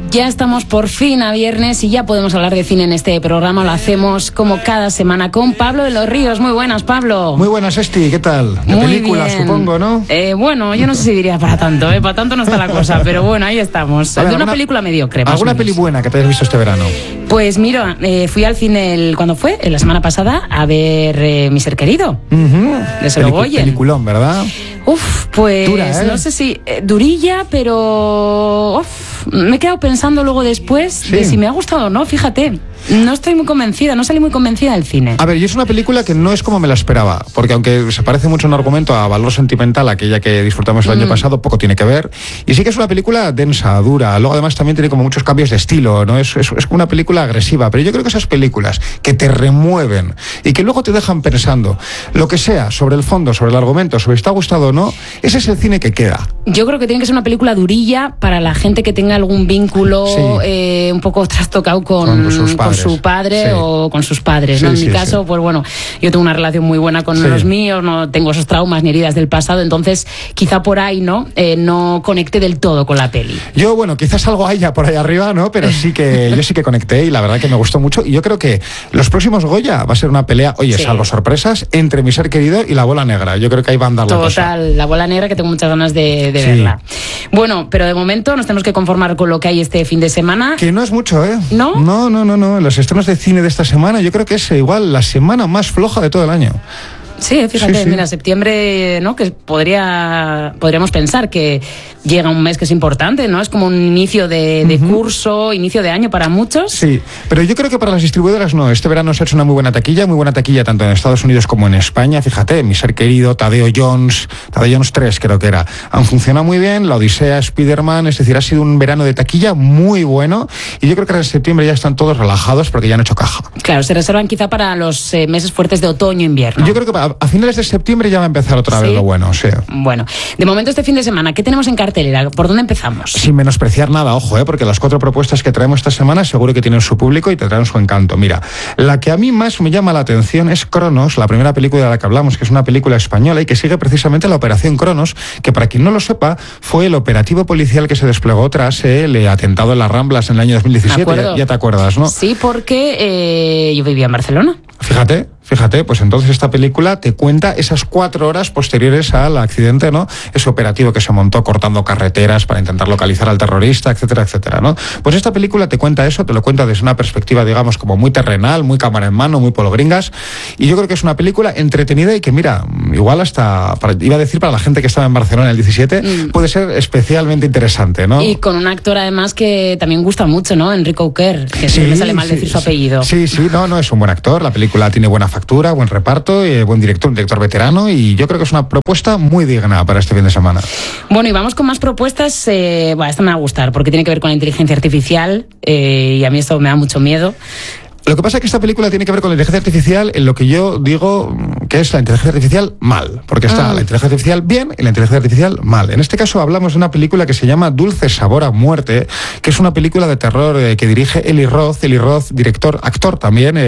Ya estamos por fin a viernes y ya podemos hablar de cine en este programa. Lo hacemos como cada semana con Pablo de los Ríos. Muy buenas, Pablo. Muy buenas, Esti. ¿Qué tal? De Muy película, bien. supongo, ¿no? Bueno, yo no sé si diría para tanto, para tanto no está la cosa, pero bueno, ahí estamos. A ver, de una película mediocre, más ¿Alguna o menos. peli buena que te hayas visto este verano? Pues mira, fui al cine, ¿cuándo fue? La semana pasada, a ver Mi Ser Querido, de Sorogoyen. Peliculón, ¿verdad? Pues Dura, ¿eh? no sé si durilla, pero me he quedado pensando luego después de si me ha gustado o no, fíjate. No estoy muy convencida, no salí muy convencida del cine. A ver, y es una película que no es como me la esperaba, porque aunque se parece mucho en argumento a Valor Sentimental, aquella que disfrutamos el año pasado, poco tiene que ver. Y sí que es una película densa, dura. Luego además también tiene como muchos cambios de estilo, ¿no? Es como una película agresiva, pero yo creo que esas películas que te remueven y que luego te dejan pensando lo que sea sobre el fondo, sobre el argumento, sobre si te ha gustado o no, ese es el cine que queda. Yo creo que tiene que ser una película durilla para la gente que tenga algún vínculo un poco trastocado con su padre o con sus padres, ¿no? En mi caso, pues bueno, yo tengo una relación muy buena con los míos, no tengo esos traumas ni heridas del pasado, entonces quizá por ahí no conecté del todo con la peli. Yo, bueno, quizás algo haya por ahí arriba, ¿no? Pero sí que yo sí que conecté y la verdad que me gustó mucho. Y yo creo que los próximos Goya va a ser una pelea, salvo sorpresas, entre Mi Ser Querido y La Bola Negra. Yo creo que ahí va a andar la cosa. Total, La Bola Negra, que tengo muchas ganas de verla. Bueno, pero de momento nos tenemos que conformar con lo que hay este fin de semana. Que no es mucho, ¿eh? ¿No? No. Los estrenos de cine de esta semana yo creo que es igual la semana más floja de todo el año. Sí, fíjate, mira, septiembre, ¿no? Que podríamos pensar que llega un mes que es importante, ¿no? Es como un inicio de curso, inicio de año para muchos. Sí, pero yo creo que para las distribuidoras no. Este verano se ha hecho una muy buena taquilla tanto en Estados Unidos como en España. Fíjate, Mi Ser Querido, Tadeo Jones 3 creo que era. Han funcionado muy bien, La Odisea, Spider-Man, es decir, ha sido un verano de taquilla muy bueno y yo creo que en septiembre ya están todos relajados porque ya han hecho caja. Claro, se reservan quizá para los meses fuertes de otoño-invierno. Yo creo que a finales de septiembre ya va a empezar otra vez lo bueno, sí. Bueno, de momento este fin de semana, ¿qué tenemos en cartelera? ¿Por dónde empezamos? Sin menospreciar nada, ojo, porque las 4 propuestas que traemos esta semana seguro que tienen su público y tendrán su encanto. Mira, la que a mí más me llama la atención es Cronos, la primera película de la que hablamos, que es una película española y que sigue precisamente la Operación Cronos, que para quien no lo sepa, fue el operativo policial que se desplegó tras el atentado en las Ramblas en el año 2017. Ya te acuerdas, ¿no? Sí, porque yo vivía en Barcelona. Fíjate, pues entonces esta película te cuenta esas 4 horas posteriores al accidente, ¿no? Ese operativo que se montó cortando carreteras para intentar localizar al terrorista, etcétera, etcétera, ¿no? Pues esta película te cuenta eso, te lo cuenta desde una perspectiva, digamos, como muy terrenal, muy cámara en mano, muy Polo Gringas, y yo creo que es una película entretenida y que, mira, igual hasta, iba a decir para la gente que estaba en Barcelona el 17, puede ser especialmente interesante, ¿no? Y con un actor además que también gusta mucho, ¿no? Enrique Auquer, que me sale mal decir su apellido. Sí, no, es un buen actor, la película tiene buena factura, buen reparto, buen director, un director veterano y yo creo que es una propuesta muy digna para este fin de semana. Bueno, y vamos con más propuestas. Esta me va a gustar porque tiene que ver con la inteligencia artificial y a mí esto me da mucho miedo. Lo que pasa es que esta película tiene que ver con la inteligencia artificial en lo que yo digo que es la inteligencia artificial mal, porque está la inteligencia artificial bien y la inteligencia artificial mal. En este caso hablamos de una película que se llama Dulce Sabor a Muerte, que es una película de terror que dirige Eli Roth, director, actor también,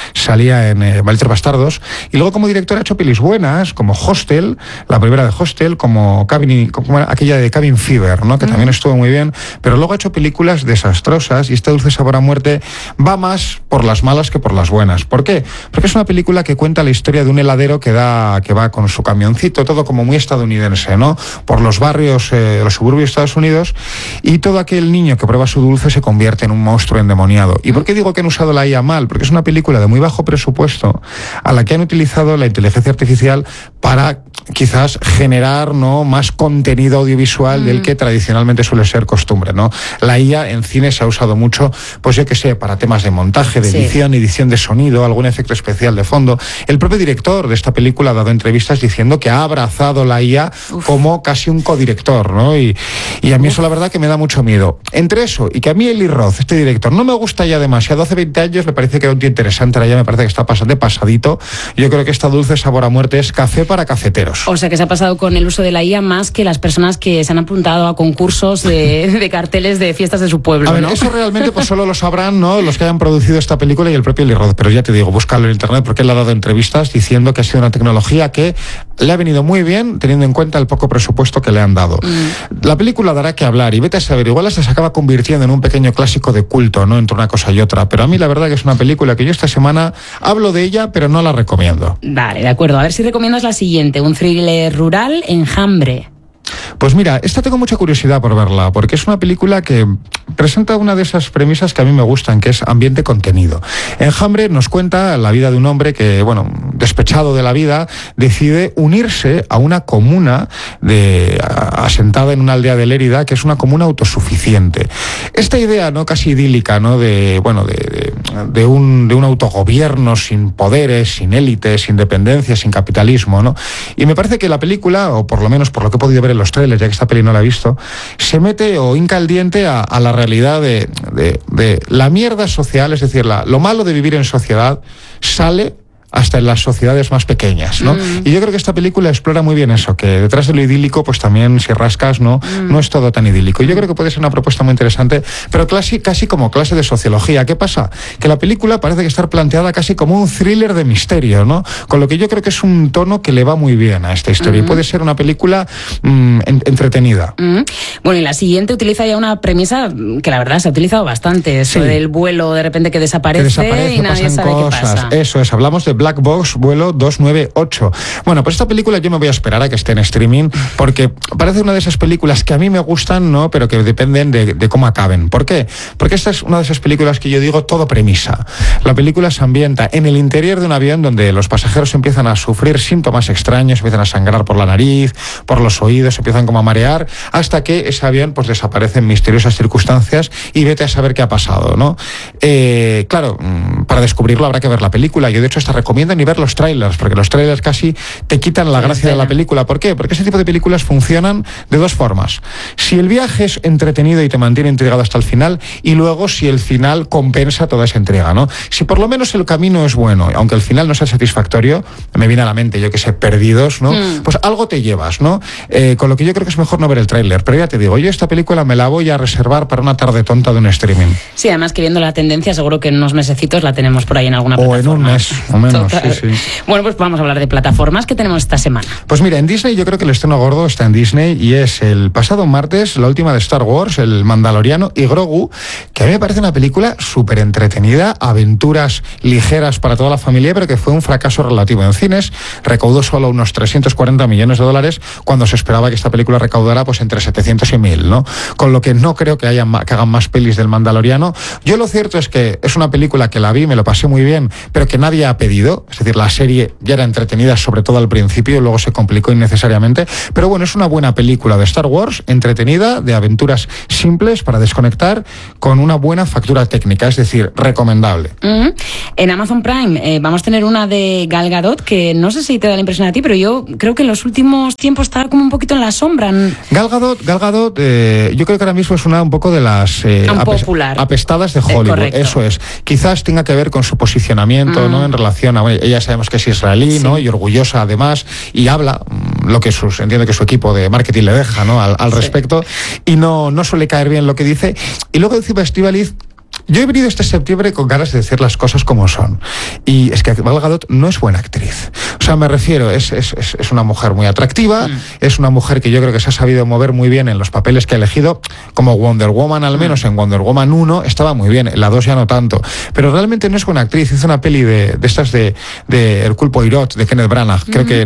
salía en Malditos Bastardos, y luego como director ha hecho pelis buenas, como Hostel, la primera de Hostel, como aquella de Cabin Fever, ¿no? Que también estuvo muy bien, pero luego ha hecho películas desastrosas y este Dulce Sabor a Muerte va más por las malas que por las buenas. ¿Por qué? Porque es una película que cuenta la historia de un heladero que va con su camioncito, todo como muy estadounidense, ¿no? Por los barrios, los suburbios de Estados Unidos, y todo aquel niño que prueba su dulce se convierte en un monstruo endemoniado. ¿Y por qué digo que han usado la IA mal? Porque es una película de muy bajo presupuesto a la que han utilizado la inteligencia artificial para quizás generar, ¿no?, más contenido audiovisual del que tradicionalmente suele ser costumbre, ¿no? La IA en cine se ha usado mucho, pues yo que sé, para temas de montaje, de edición de sonido, algún efecto especial de fondo. El propio director de esta película ha dado entrevistas diciendo que ha abrazado la IA como casi un codirector, ¿no? Y a mí eso la verdad que me da mucho miedo. Entre eso y que a mí Eli Roth, este director, no me gusta ya demasiado. Hace 20 años me parece que era un tío interesante, ahora ya me parece que está bastante pasadito. Yo creo que esta Dulce Sabor a Muerte es café para cafeteros. O sea que se ha pasado con el uso de la IA más que las personas que se han apuntado a concursos de carteles de fiestas de su pueblo, a ver, ¿no? Eso realmente pues solo lo sabrán, ¿no?, los que hayan producido esta película película y el propio Eli Roth, pero ya te digo, búscalo en internet porque él ha dado entrevistas diciendo que ha sido una tecnología que le ha venido muy bien teniendo en cuenta el poco presupuesto que le han dado. La película dará que hablar y vete a saber, igual hasta se acaba convirtiendo en un pequeño clásico de culto, ¿no? Entre una cosa y otra, pero a mí la verdad que es una película que yo esta semana hablo de ella, pero no la recomiendo. Vale, de acuerdo. A ver si recomiendas la siguiente, un thriller rural, Enjambre. Pues mira, esta tengo mucha curiosidad por verla, porque es una película que presenta una de esas premisas que a mí me gustan, que es ambiente contenido. Enjambre nos cuenta la vida de un hombre que, bueno, despechado de la vida, decide unirse a una comuna asentada en una aldea de Lérida, que es una comuna autosuficiente. Esta idea, ¿no?, casi idílica, ¿no?, de un autogobierno sin poderes, sin élites, sin dependencia, sin capitalismo, ¿no? Y me parece que la película, o por lo menos por lo que he podido ver en los trailers, ya que esta peli no la he visto, se mete o hinca el diente a la realidad de la mierda social, es decir, lo malo de vivir en sociedad sale hasta en las sociedades más pequeñas, ¿no? Y yo creo que esta película explora muy bien eso, que detrás de lo idílico, pues también, si rascas, no es todo tan idílico. Y yo creo que puede ser una propuesta muy interesante, pero casi como clase de sociología. ¿Qué pasa? Que la película parece que está planteada casi como un thriller de misterio, ¿no? Con lo que yo creo que es un tono que le va muy bien a esta historia y puede ser una película entretenida. Bueno, y la siguiente utiliza ya una premisa que la verdad se ha utilizado bastante, eso del vuelo de repente que desaparece y nadie sabe qué pasa. Eso es, hablamos de Black Box vuelo 298. Bueno, pues esta película yo me voy a esperar a que esté en streaming porque parece una de esas películas que a mí me gustan, ¿no?, pero que dependen de cómo acaben. ¿Por qué? Porque esta es una de esas películas que yo digo todo premisa. La película se ambienta en el interior de un avión donde los pasajeros empiezan a sufrir síntomas extraños, empiezan a sangrar por la nariz, por los oídos, empiezan como a marear, hasta que ese avión pues desaparece en misteriosas circunstancias y vete a saber qué ha pasado, ¿no? Claro, para descubrirlo habrá que ver la película. Yo de hecho esta recomiendo ni ver los trailers, porque los trailers casi te quitan la gracia de la película. ¿Por qué? Porque ese tipo de películas funcionan de dos formas. Si el viaje es entretenido y te mantiene intrigado hasta el final, y luego si el final compensa toda esa entrega, ¿no? Si por lo menos el camino es bueno, aunque el final no sea satisfactorio, me viene a la mente, yo que sé, Perdidos, ¿no? Pues algo te llevas, ¿no? Con lo que yo creo que es mejor no ver el tráiler. Pero ya te digo, yo esta película me la voy a reservar para una tarde tonta de un streaming. Sí, además que viendo la tendencia, seguro que en unos mesecitos la tenemos por ahí en alguna plataforma. O en un mes, o menos. Sí. Bueno, pues vamos a hablar de plataformas que tenemos esta semana. Pues mira, en Disney yo creo que el estreno gordo está en Disney y es el pasado martes, la última de Star Wars, el Mandaloriano y Grogu, que a mí me parece una película súper entretenida, aventuras ligeras para toda la familia, pero que fue un fracaso relativo en cines. Recaudó solo unos 340 millones de dólares cuando se esperaba que esta película recaudara pues entre 700 y 1000, ¿no? Con lo que no creo que hagan más pelis del Mandaloriano. Yo lo cierto es que es una película que la vi, me lo pasé muy bien, pero que nadie ha pedido, es decir, la serie ya era entretenida, sobre todo al principio, luego se complicó innecesariamente, pero bueno, es una buena película de Star Wars, entretenida, de aventuras simples para desconectar, con una buena factura técnica, es decir, recomendable. En Amazon Prime vamos a tener una de Gal Gadot, que no sé si te da la impresión a ti, pero yo creo que en los últimos tiempos estaba como un poquito en la sombra. Gal Gadot, yo creo que ahora mismo es una un poco de las apestadas de Hollywood, eso es. Quizás tenga que ver con su posicionamiento, ¿no?, en relación a, ella sabemos que es israelí, ¿no?, y orgullosa además, y habla lo que entiende que su equipo de marketing le deja, ¿no?, al respecto, y no suele caer bien lo que dice. Y luego encima Estíbaliz, yo he venido este septiembre con ganas de decir las cosas como son. Y es que Gal Gadot no es buena actriz. O sea, me refiero, es una mujer muy atractiva, es una mujer que yo creo que se ha sabido mover muy bien en los papeles que ha elegido, como Wonder Woman, al menos en Wonder Woman 1 estaba muy bien, en la 2 ya no tanto. Pero realmente no es buena actriz. Hizo una peli de estas de Hercule Poirot, de Kenneth Branagh, creo que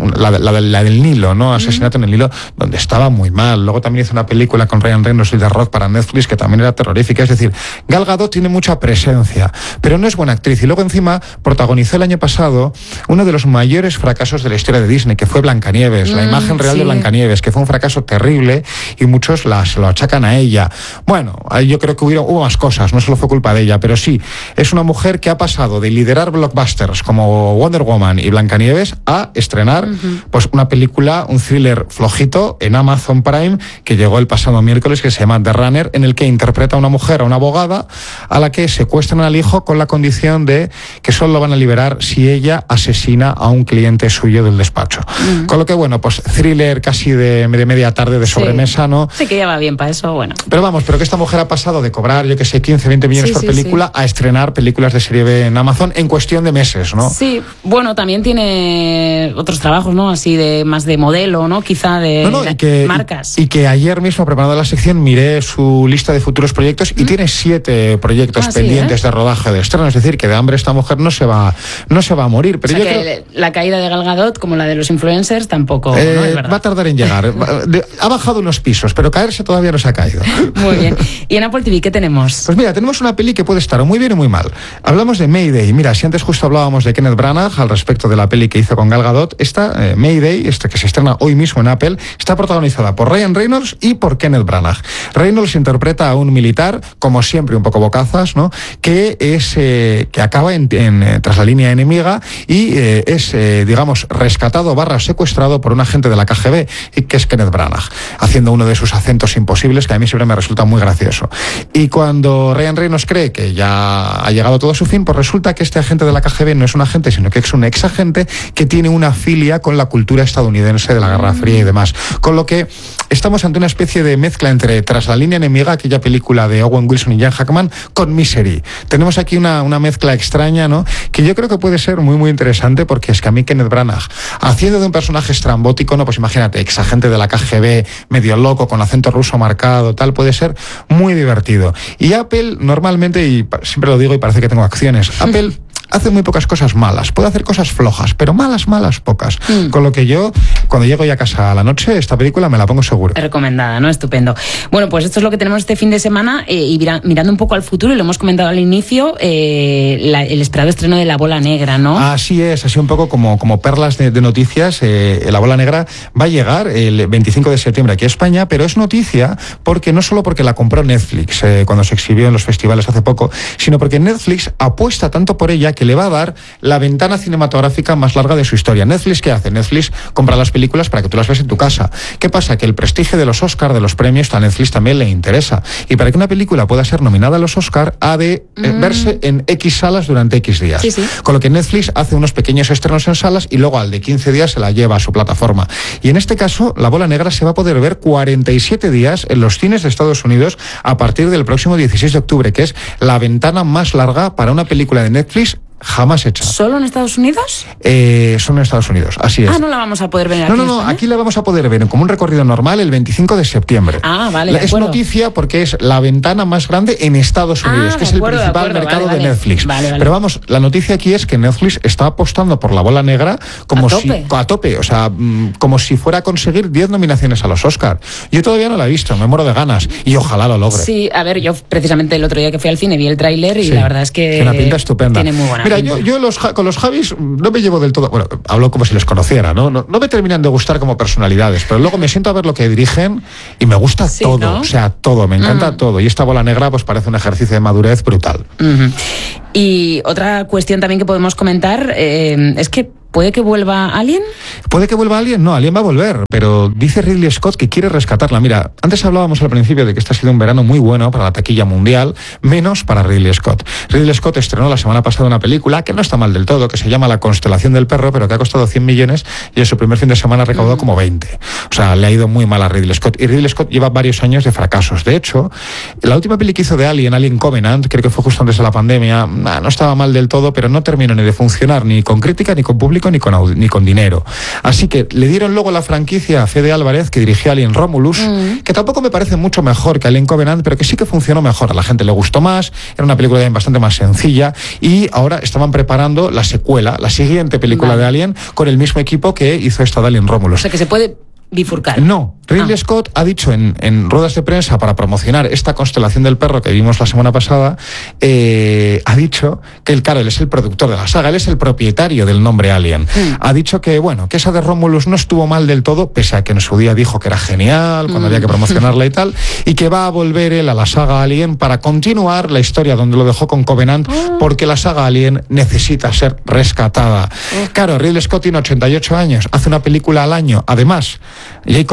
la del Nilo, ¿no? Asesinato en el Nilo, donde estaba muy mal. Luego también hizo una película con Ryan Reynolds y The Rock para Netflix, que también era terrorífica. Es decir, Gal Gadot tiene mucha presencia, pero no es buena actriz. Y luego encima protagonizó el año pasado uno de los mayores fracasos de la historia de Disney, que fue Blancanieves, la imagen real de Blancanieves, que fue un fracaso terrible y muchos se lo achacan a ella. Bueno, yo creo que hubo más cosas, no solo fue culpa de ella, pero sí, es una mujer que ha pasado de liderar blockbusters como Wonder Woman y Blancanieves a estrenar pues una película, un thriller flojito en Amazon Prime, que llegó el pasado miércoles, que se llama The Runner, en el que interpreta a una mujer, a una abogada, a la que secuestran al hijo con la condición de que solo lo van a liberar si ella asesina a un cliente suyo del despacho. Con lo que, bueno, pues thriller casi de media tarde de sobremesa, ¿no? Sí, que ya va bien para eso, bueno. Pero que esta mujer ha pasado de cobrar, yo que sé, 15, 20 millones por película a estrenar películas de serie B en Amazon en cuestión de meses, ¿no? Sí, bueno, también tiene otros trabajos, ¿no? Así de más de modelo, ¿no? Quizá de marcas. Y que ayer mismo, preparando la sección, miré su lista de futuros proyectos y tiene 7 proyectos pendientes de rodaje, de estreno. Es decir, que de hambre esta mujer no se va a morir. Pero o sea, que la caída de Gal Gadot, como la de los influencers, tampoco, ¿no? Es verdad. Va a tardar en llegar. Ha bajado unos pisos, pero caerse todavía no se ha caído. Muy bien. ¿Y en Apple TV qué tenemos? Pues mira, tenemos una peli que puede estar o muy bien o muy mal. Hablamos de Mayday. Mira, si antes justo hablábamos de Kenneth Branagh al respecto de la peli que hizo con Gal Gadot, esta Mayday, que se estrena hoy mismo en Apple, está protagonizada por Ryan Reynolds y por Kenneth Branagh. Reynolds interpreta a un militar, como siempre un poco bocazas, ¿no? Que acaba tras la línea enemiga y es, digamos, rescatado / secuestrado por un agente de la KGB, que es Kenneth Branagh, haciendo uno de sus acentos imposibles que a mí siempre me resulta muy gracioso. Y cuando Ryan Reynolds cree que ya ha llegado todo a su fin, pues resulta que este agente de la KGB no es un agente, sino que es un ex agente que tiene una filia con la cultura estadounidense de la Guerra Fría y demás. Con lo que estamos ante una especie de mezcla entre Tras la línea enemiga, aquella película de Owen Wilson y Jan Hackman, con Misery. Tenemos aquí una mezcla extraña, ¿no? Que yo creo que puede ser muy, muy interesante, porque es que a mí Kenneth Branagh, haciendo de un personaje estrambótico, ¿no? Pues imagínate, ex agente de la KGB, medio loco, con acento ruso marcado, tal, puede ser muy divertido. Y Apple, normalmente, y siempre lo digo y parece que tengo acciones, Apple hace muy pocas cosas malas, puede hacer cosas flojas, pero malas, pocas. Con lo que yo, cuando llego ya a casa a la noche, esta película me la pongo seguro. Recomendada, ¿no? Estupendo. Bueno, pues esto es lo que tenemos este fin de semana, y mirando un poco al futuro, y lo hemos comentado al inicio, el esperado estreno de La Bola Negra, ¿no? Así es, así un poco como perlas de noticias. La Bola Negra va a llegar el 25 de septiembre aquí a España, pero es noticia no solo porque la compró Netflix cuando se exhibió en los festivales hace poco, sino porque Netflix apuesta tanto por ella que le va a dar la ventana cinematográfica más larga de su historia. ¿Netflix qué hace? Netflix compra las películas para que tú las veas en tu casa. ¿Qué pasa? Que el prestigio de los Oscar, de los premios, a Netflix también le interesa. Y para que una película pueda ser nominada a los Oscar, ha de verse en X salas durante X días. Sí. Con lo que Netflix hace unos pequeños estrenos en salas y luego al de 15 días se la lleva a su plataforma. Y en este caso, La Bola Negra se va a poder ver 47 días en los cines de Estados Unidos a partir del próximo 16 de octubre, que es la ventana más larga para una película de Netflix jamás hecha. ¿Solo en Estados Unidos? Solo en Estados Unidos, así es. No la vamos a poder ver aquí. No, aquí la vamos a poder ver como un recorrido normal el 25 de septiembre. Vale. Es noticia porque es la ventana más grande en Estados Unidos, que es el principal mercado de Netflix. Vale. Pero vamos, la noticia aquí es que Netflix está apostando por La Bola Negra a tope, o sea, como si fuera a conseguir 10 nominaciones a los Oscar. Yo todavía no la he visto, me muero de ganas y ojalá lo logre. Sí, a ver, yo precisamente el otro día que fui al cine vi el tráiler y la verdad es que tiene una pinta estupenda. Tiene muy buena Mira, yo con los Javis no me llevo del todo, bueno, hablo como si les conociera, ¿no? No me terminan de gustar como personalidades, pero luego me siento a ver lo que dirigen y me gusta todo, ¿no? O sea, todo, me encanta todo. Y esta Bola Negra pues parece un ejercicio de madurez brutal. Y otra cuestión también que podemos comentar es que ¿puede que vuelva Alien? ¿Puede que vuelva Alien? No, Alien va a volver, pero dice Ridley Scott que quiere rescatarla. Mira, antes hablábamos al principio de que este ha sido un verano muy bueno para la taquilla mundial, menos para Ridley Scott. Ridley Scott estrenó la semana pasada una película que no está mal del todo, que se llama La Constelación del Perro, pero que ha costado 100 millones y en su primer fin de semana ha recaudado como 20. O sea, le ha ido muy mal a Ridley Scott. Y Ridley Scott lleva varios años de fracasos. De hecho, la última peli que hizo de Alien Covenant, creo que fue justo antes de la pandemia, no estaba mal del todo, pero no terminó ni de funcionar ni con crítica, ni con público, ni con dinero. Así que le dieron luego la franquicia a Fede Álvarez, que dirigió Alien Romulus, que tampoco me parece mucho mejor que Alien Covenant, pero que sí que funcionó mejor. A la gente le gustó más, era una película bastante más sencilla, y ahora estaban preparando la secuela, la siguiente película de Alien, con el mismo equipo que hizo esta de Alien Romulus. O sea, que se puede bifurcar. No, Ridley Scott ha dicho en ruedas de prensa para promocionar esta Constelación del Perro que vimos la semana pasada, ha dicho que él es el productor de la saga, él es el propietario del nombre Alien. Ha dicho que, bueno, que esa de Romulus no estuvo mal del todo, pese a que en su día dijo que era genial, cuando había que promocionarla y tal, y que va a volver él a la saga Alien para continuar la historia donde lo dejó con Covenant, porque la saga Alien necesita ser rescatada. Claro, Ridley Scott tiene 88 años, hace una película al año, además Jacob Elordi,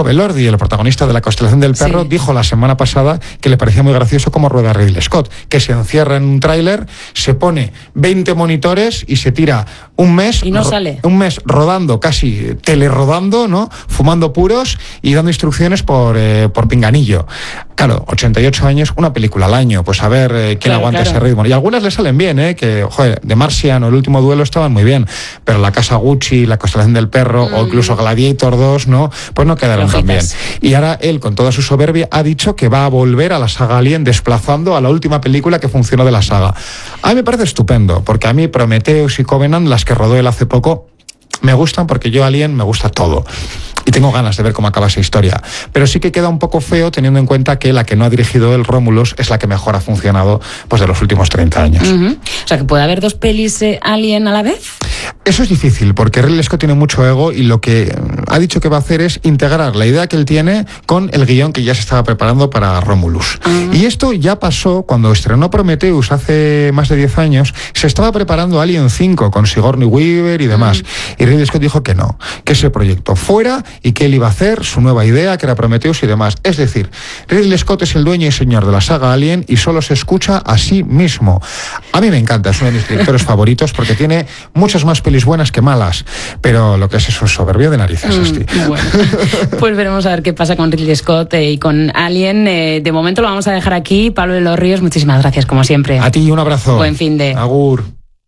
el protagonista de La constelación del perro, dijo la semana pasada que le parecía muy gracioso cómo rueda Ridley Scott, que se encierra en un tráiler, se pone 20 monitores y se tira un mes... Y no sale. Un mes rodando, casi telerodando, ¿no? Fumando puros y dando instrucciones por pinganillo. Claro, 88 años, una película al año, pues a ver quién aguanta ese ritmo. Y algunas le salen bien, que, joder, The Martian o El último duelo estaban muy bien, pero La casa Gucci, La constelación del perro o incluso Gladiator 2, ¿no? Pues no quedaron tan bien. Y ahora él, con toda su soberbia, ha dicho que va a volver a la saga Alien desplazando a la última película que funcionó de la saga. A mí me parece estupendo, porque a mí Prometheus y Covenant, las que rodó él hace poco, me gustan porque yo Alien me gusta todo. Y tengo ganas de ver cómo acaba esa historia. Pero sí que queda un poco feo teniendo en cuenta que la que no ha dirigido el Romulus es la que mejor ha funcionado pues de los últimos 30 años. O sea, que puede haber dos pelis Alien a la vez. Eso es difícil, porque Ridley Scott tiene mucho ego y lo que ha dicho que va a hacer es integrar la idea que él tiene con el guión que ya se estaba preparando para Romulus. Y esto ya pasó cuando estrenó Prometheus hace más de 10 años, se estaba preparando Alien 5 con Sigourney Weaver y demás. Y Ridley Scott dijo que no, que ese proyecto fuera y que él iba a hacer su nueva idea, que era Prometheus y demás. Es decir, Ridley Scott es el dueño y señor de la saga Alien y solo se escucha a sí mismo. A mí me encanta, es uno de mis directores favoritos porque tiene muchas más pelis buenas que malas, pero lo que es eso es soberbio de narices. Bueno, pues veremos a ver qué pasa con Ridley Scott y con Alien. De momento lo vamos a dejar aquí. Pablo de los Ríos, muchísimas gracias como siempre. A ti un abrazo. Buen fin de... Agur.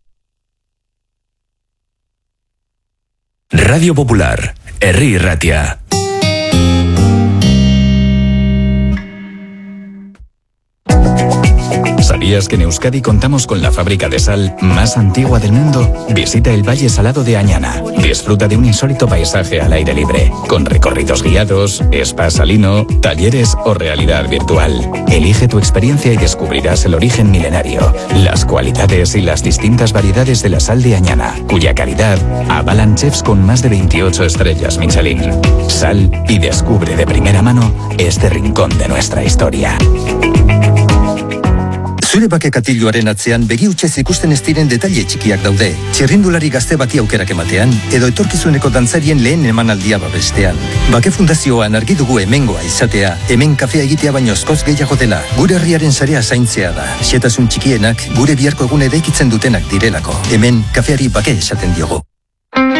Radio Popular, Herri Ratia. ¿Sabías que en Euskadi contamos con la fábrica de sal más antigua del mundo? Visita el Valle Salado de Añana. Disfruta de un insólito paisaje al aire libre, con recorridos guiados, spa salino, talleres o realidad virtual. Elige tu experiencia y descubrirás el origen milenario, las cualidades y las distintas variedades de la sal de Añana, cuya calidad avalan chefs con más de 28 estrellas Michelin. Sal y descubre de primera mano este rincón de nuestra historia. Zure bake katiluaren atzean begi hutsez ikusten ez diren detaile txikiak daude. Txirrindulari gazte bati aukerak ematean, edo etorkizuneko dantzarien lehen emanaldia babestean. Bake Fundazioan argi dugu hemengoa izatea, hemen kafea egitea baino askoz gehiago dela. Gure herriaren sarea zaintzea da. Xehetasun txikienak gure biharko egun eraikitzen dutenak direlako. Hemen kafeari bake esaten diogu.